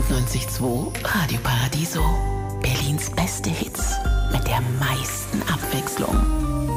98.2 Radio Paradiso. Berlins beste Hits mit der meisten Abwechslung.